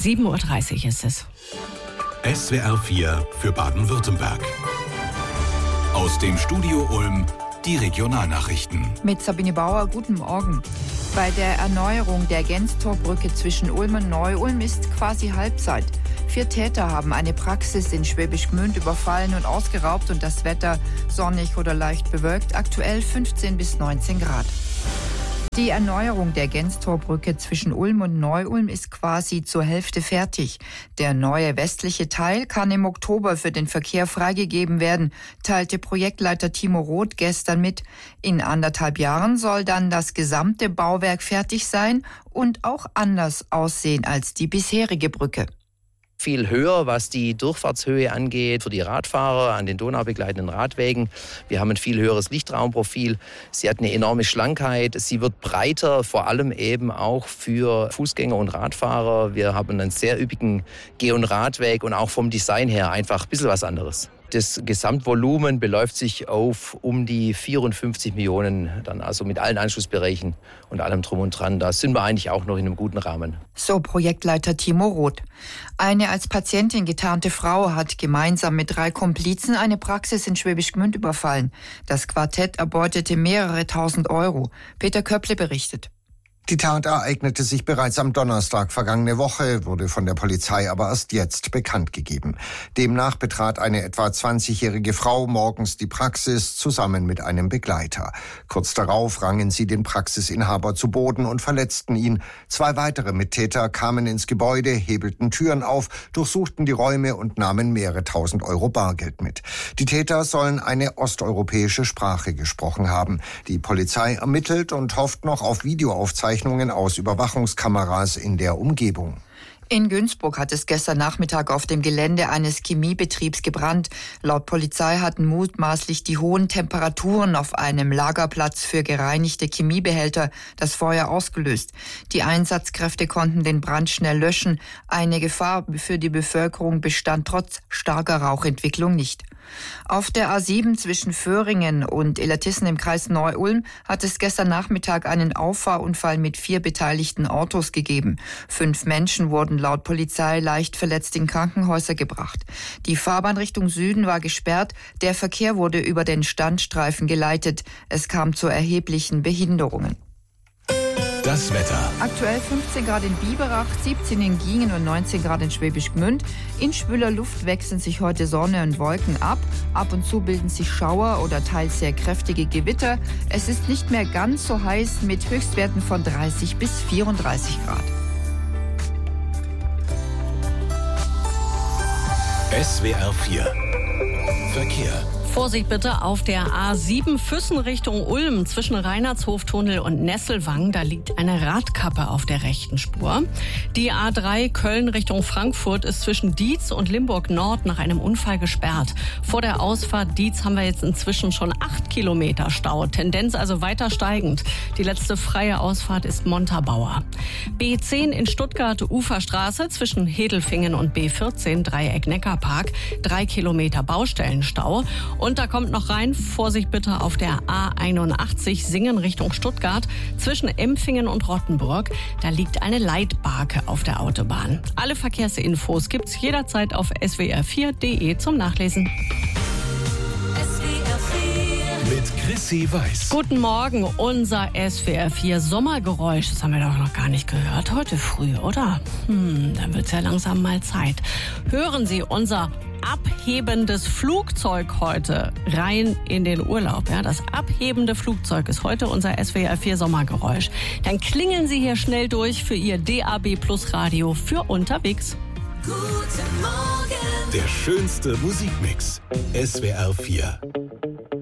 7:30 Uhr ist es. SWR 4 für Baden-Württemberg. Aus dem Studio Ulm die Regionalnachrichten. Mit Sabine Bauer, guten Morgen. Bei der Erneuerung der Genstorbrücke zwischen Ulm und Neu-Ulm ist quasi Halbzeit. 4 Täter haben eine Praxis in Schwäbisch Gmünd überfallen und ausgeraubt und das Wetter sonnig oder leicht bewölkt, aktuell 15 bis 19 Grad. Die Erneuerung der Genstorbrücke zwischen Ulm und Neu-Ulm ist quasi zur Hälfte fertig. Der neue westliche Teil kann im Oktober für den Verkehr freigegeben werden, teilte Projektleiter Timo Roth gestern mit. In 1,5 Jahren soll dann das gesamte Bauwerk fertig sein und auch anders aussehen als die bisherige Brücke. Viel höher, was die Durchfahrtshöhe angeht für die Radfahrer an den donaubegleitenden Radwegen. Wir haben ein viel höheres Lichtraumprofil. Sie hat eine enorme Schlankheit. Sie wird breiter, vor allem eben auch für Fußgänger und Radfahrer. Wir haben einen sehr üppigen Geh- und Radweg und auch vom Design her einfach ein bisschen was anderes. Das Gesamtvolumen beläuft sich auf um die 54 Millionen, dann also mit allen Anschlussbereichen und allem drum und dran. Da sind wir eigentlich auch noch in einem guten Rahmen. So Projektleiter Timo Roth. Eine als Patientin getarnte Frau hat gemeinsam mit 3 Komplizen eine Praxis in Schwäbisch Gmünd überfallen. Das Quartett erbeutete mehrere tausend Euro. Peter Köpple berichtet. Die Tat ereignete sich bereits am Donnerstag vergangene Woche, wurde von der Polizei aber erst jetzt bekannt gegeben. Demnach betrat eine etwa 20-jährige Frau morgens die Praxis zusammen mit einem Begleiter. Kurz darauf rangen sie den Praxisinhaber zu Boden und verletzten ihn. 2 weitere Mittäter kamen ins Gebäude, hebelten Türen auf, durchsuchten die Räume und nahmen mehrere tausend Euro Bargeld mit. Die Täter sollen eine osteuropäische Sprache gesprochen haben. Die Polizei ermittelt und hofft noch auf Videoaufzeichnungen aus Überwachungskameras in der Umgebung. In Günzburg hat es gestern Nachmittag auf dem Gelände eines Chemiebetriebs gebrannt. Laut Polizei hatten mutmaßlich die hohen Temperaturen auf einem Lagerplatz für gereinigte Chemiebehälter das Feuer ausgelöst. Die Einsatzkräfte konnten den Brand schnell löschen. Eine Gefahr für die Bevölkerung bestand trotz starker Rauchentwicklung nicht. Auf der A7 zwischen Föhringen und Illertissen im Kreis Neu-Ulm hat es gestern Nachmittag einen Auffahrunfall mit 4 beteiligten Autos gegeben. 5 Menschen wurden laut Polizei leicht verletzt in Krankenhäuser gebracht. Die Fahrbahn Richtung Süden war gesperrt, der Verkehr wurde über den Standstreifen geleitet. Es kam zu erheblichen Behinderungen. Das Wetter. Aktuell 15 Grad in Biberach, 17 in Giengen und 19 Grad in Schwäbisch Gmünd. In schwüler Luft wechseln sich heute Sonne und Wolken ab. Ab und zu bilden sich Schauer oder teils sehr kräftige Gewitter. Es ist nicht mehr ganz so heiß mit Höchstwerten von 30 bis 34 Grad. SWR 4 Verkehr. Vorsicht bitte auf der A7 Füssen Richtung Ulm zwischen Reinhardshoftunnel und Nesselwang. Da liegt eine Radkappe auf der rechten Spur. Die A3 Köln Richtung Frankfurt ist zwischen Dietz und Limburg Nord nach einem Unfall gesperrt. Vor der Ausfahrt Dietz haben wir jetzt inzwischen schon 8 Kilometer Stau. Tendenz also weiter steigend. Die letzte freie Ausfahrt ist Montabaur. B10 in Stuttgart Uferstraße zwischen Hedelfingen und B14 Dreieck Neckarpark. 3 Kilometer Baustellenstau. Und da kommt noch rein, Vorsicht bitte auf der A81 Singen Richtung Stuttgart zwischen Empfingen und Rottenburg. Da liegt eine Leitbarke auf der Autobahn. Alle Verkehrsinfos gibt's jederzeit auf swr4.de zum Nachlesen. Mit Chrissy Weiß. Guten Morgen, unser SWR4 Sommergeräusch. Das haben wir doch noch gar nicht gehört. Heute früh, oder? Dann wird's ja langsam mal Zeit. Hören Sie unser abhebendes Flugzeug heute rein in den Urlaub. Ja, das abhebende Flugzeug ist heute unser SWR4 Sommergeräusch. Dann klingeln Sie hier schnell durch für Ihr DAB Plus Radio für unterwegs. Guten Morgen. Der schönste Musikmix. SWR 4.